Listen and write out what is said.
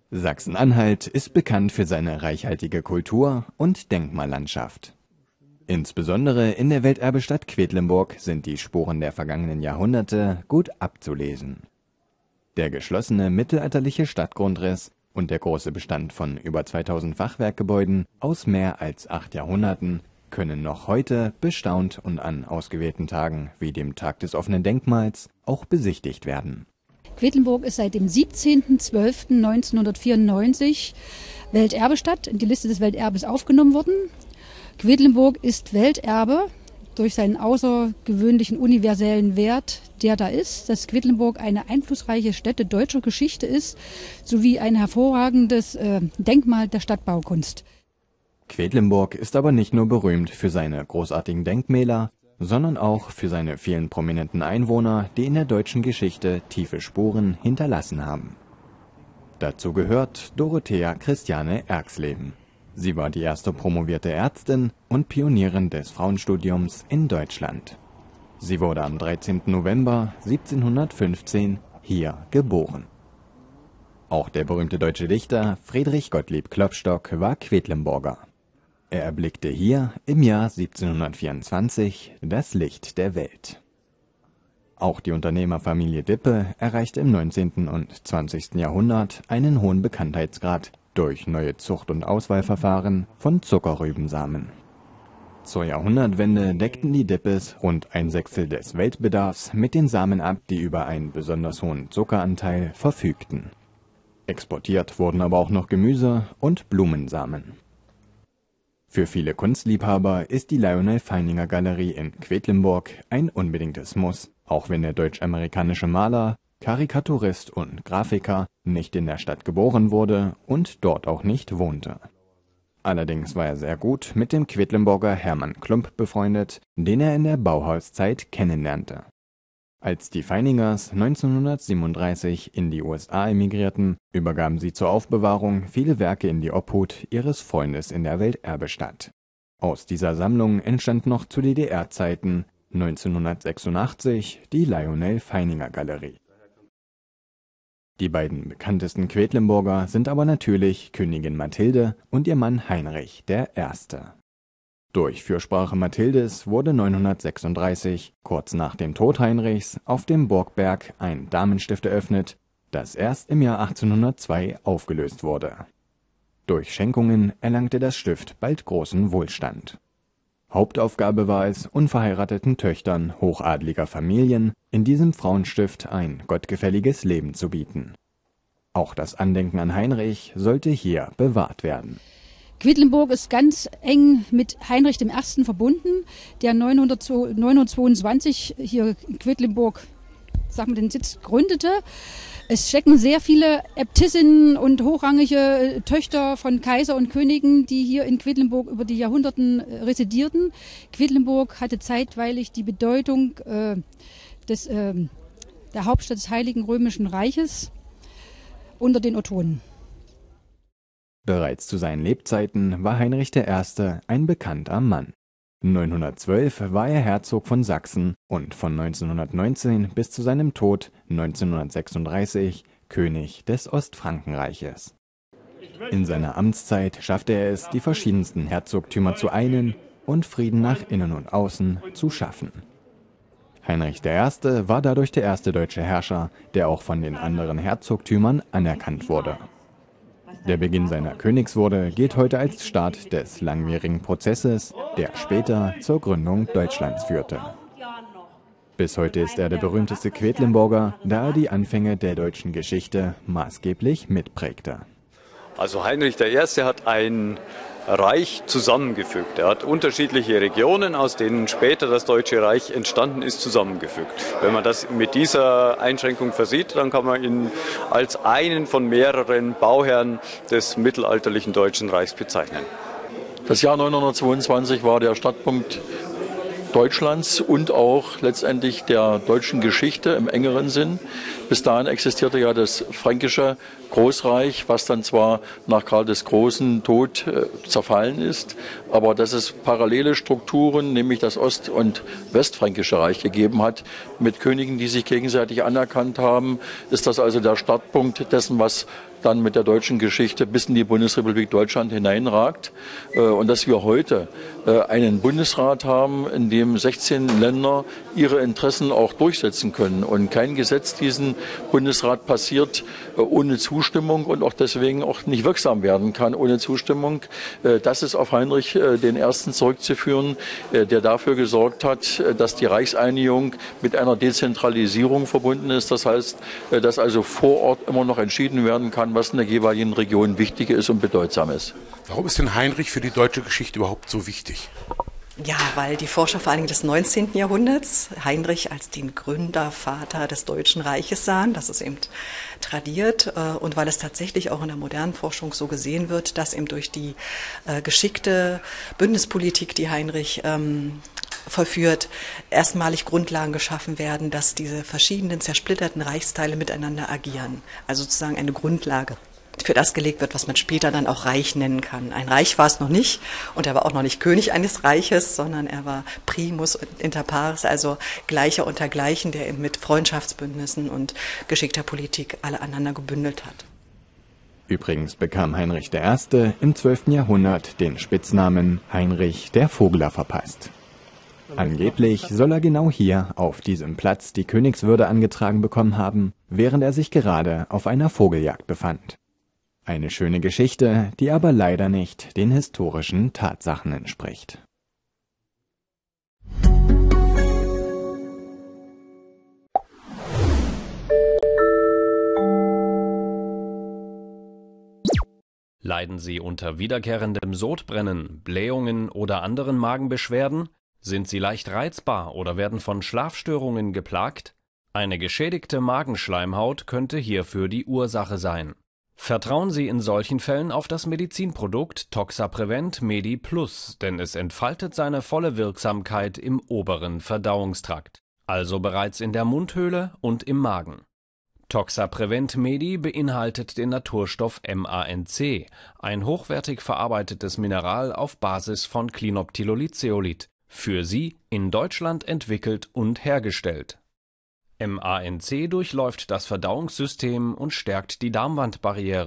Sachsen-Anhalt ist bekannt für seine reichhaltige Kultur- und Denkmallandschaft. Insbesondere in der Welterbestadt Quedlinburg sind die Spuren der vergangenen Jahrhunderte gut abzulesen. Der geschlossene mittelalterliche Stadtgrundriss und der große Bestand von über 2000 Fachwerkgebäuden aus mehr als 8 Jahrhunderten können noch heute bestaunt und an ausgewählten Tagen wie dem Tag des offenen Denkmals auch besichtigt werden. Quedlinburg ist seit dem 17.12.1994 Welterbestadt, in die Liste des Welterbes aufgenommen worden. Quedlinburg ist Welterbe durch seinen außergewöhnlichen universellen Wert, der da ist, dass Quedlinburg eine einflussreiche Stätte deutscher Geschichte ist, sowie ein hervorragendes Denkmal der Stadtbaukunst. Quedlinburg ist aber nicht nur berühmt für seine großartigen Denkmäler, sondern auch für seine vielen prominenten Einwohner, die in der deutschen Geschichte tiefe Spuren hinterlassen haben. Dazu gehört Dorothea Christiane Erxleben. Sie war die erste promovierte Ärztin und Pionierin des Frauenstudiums in Deutschland. Sie wurde am 13. November 1715 hier geboren. Auch der berühmte deutsche Dichter Friedrich Gottlieb Klopstock war Quedlinburger. Er erblickte hier im Jahr 1724 das Licht der Welt. Auch die Unternehmerfamilie Dippe erreichte im 19. und 20. Jahrhundert einen hohen Bekanntheitsgrad durch neue Zucht- und Auswahlverfahren von Zuckerrübensamen. Zur Jahrhundertwende deckten die Dippes rund 1/6 des Weltbedarfs mit den Samen ab, die über einen besonders hohen Zuckeranteil verfügten. Exportiert wurden aber auch noch Gemüse- und Blumensamen. Für viele Kunstliebhaber ist die Lionel Feininger Galerie in Quedlinburg ein unbedingtes Muss, auch wenn der deutsch-amerikanische Maler, Karikaturist und Grafiker nicht in der Stadt geboren wurde und dort auch nicht wohnte. Allerdings war er sehr gut mit dem Quedlinburger Hermann Klump befreundet, den er in der Bauhauszeit kennenlernte. Als die Feiningers 1937 in die USA emigrierten, übergaben sie zur Aufbewahrung viele Werke in die Obhut ihres Freundes in der Welterbestadt. Aus dieser Sammlung entstand noch zu DDR-Zeiten 1986 die Lionel Feininger Galerie. Die beiden bekanntesten Quedlinburger sind aber natürlich Königin Mathilde und ihr Mann Heinrich I. Durch Fürsprache Mathildes wurde 936, kurz nach dem Tod Heinrichs, auf dem Burgberg ein Damenstift eröffnet, das erst im Jahr 1802 aufgelöst wurde. Durch Schenkungen erlangte das Stift bald großen Wohlstand. Hauptaufgabe war es, unverheirateten Töchtern hochadliger Familien in diesem Frauenstift ein gottgefälliges Leben zu bieten. Auch das Andenken an Heinrich sollte hier bewahrt werden. Quedlinburg ist ganz eng mit Heinrich I. verbunden, der 922 hier in Quedlinburg, den Sitz gründete. Es stecken sehr viele Äbtissinnen und hochrangige Töchter von Kaiser und Königen, die hier in Quedlinburg über die Jahrhunderten residierten. Quedlinburg hatte zeitweilig die Bedeutung der Hauptstadt des Heiligen Römischen Reiches unter den Ottonen. Bereits zu seinen Lebzeiten war Heinrich I. ein bekannter Mann. 912 war er Herzog von Sachsen und von 1919 bis zu seinem Tod 1936 König des Ostfrankenreiches. In seiner Amtszeit schaffte er es, die verschiedensten Herzogtümer zu einen und Frieden nach innen und außen zu schaffen. Heinrich I. war dadurch der erste deutsche Herrscher, der auch von den anderen Herzogtümern anerkannt wurde. Der Beginn seiner Königswurde gilt heute als Start des langwierigen Prozesses, der später zur Gründung Deutschlands führte. Bis heute ist er der berühmteste Quedlinburger, da er die Anfänge der deutschen Geschichte maßgeblich mitprägte. Also Heinrich I. hat ein Reich zusammengefügt. Er hat unterschiedliche Regionen, aus denen später das Deutsche Reich entstanden ist, zusammengefügt. Wenn man das mit dieser Einschränkung versieht, dann kann man ihn als einen von mehreren Bauherren des mittelalterlichen Deutschen Reichs bezeichnen. Das Jahr 922 war der Startpunkt Deutschlands und auch letztendlich der deutschen Geschichte im engeren Sinn. Bis dahin existierte ja das fränkische Großreich, was dann zwar nach Karl des Großen Tod zerfallen ist, aber dass es parallele Strukturen, nämlich das Ost- und Westfränkische Reich gegeben hat, mit Königen, die sich gegenseitig anerkannt haben, ist das also der Startpunkt dessen, was dann mit der deutschen Geschichte bis in die Bundesrepublik Deutschland hineinragt. Und dass wir heute einen Bundesrat haben, in dem 16 Länder ihre Interessen auch durchsetzen können. Und kein Gesetz diesen Bundesrat passiert ohne Zustimmung und auch deswegen auch nicht wirksam werden kann ohne Zustimmung. Das ist auf Heinrich den Ersten zurückzuführen, der dafür gesorgt hat, dass die Reichseinigung mit einer Dezentralisierung verbunden ist. Das heißt, dass also vor Ort immer noch entschieden werden kann, was in der jeweiligen Region wichtig ist und bedeutsam ist. Warum ist denn Heinrich für die deutsche Geschichte überhaupt so wichtig? Ja, weil die Forscher vor allem des 19. Jahrhunderts Heinrich als den Gründervater des Deutschen Reiches sahen, das ist eben tradiert, und weil es tatsächlich auch in der modernen Forschung so gesehen wird, dass eben durch die geschickte Bündnispolitik, die Heinrich vollführt, erstmalig Grundlagen geschaffen werden, dass diese verschiedenen zersplitterten Reichsteile miteinander agieren. Also sozusagen eine Grundlage für das gelegt wird, was man später dann auch Reich nennen kann. Ein Reich war es noch nicht und er war auch noch nicht König eines Reiches, sondern er war Primus inter pares, also Gleicher unter Gleichen, der eben mit Freundschaftsbündnissen und geschickter Politik alle aneinander gebündelt hat. Übrigens bekam Heinrich I. im 12. Jahrhundert den Spitznamen Heinrich der Vogler verpasst. Angeblich soll er genau hier auf diesem Platz die Königswürde angetragen bekommen haben, während er sich gerade auf einer Vogeljagd befand. Eine schöne Geschichte, die aber leider nicht den historischen Tatsachen entspricht. Leiden Sie unter wiederkehrendem Sodbrennen, Blähungen oder anderen Magenbeschwerden? Sind Sie leicht reizbar oder werden von Schlafstörungen geplagt? Eine geschädigte Magenschleimhaut könnte hierfür die Ursache sein. Vertrauen Sie in solchen Fällen auf das Medizinprodukt Toxaprevent Medi Plus, denn es entfaltet seine volle Wirksamkeit im oberen Verdauungstrakt, also bereits in der Mundhöhle und im Magen. Toxaprevent Medi beinhaltet den Naturstoff MANC, ein hochwertig verarbeitetes Mineral auf Basis von Clinoptilolitzeolit, für Sie in Deutschland entwickelt und hergestellt. MANC durchläuft das Verdauungssystem und stärkt die Darmwandbarriere.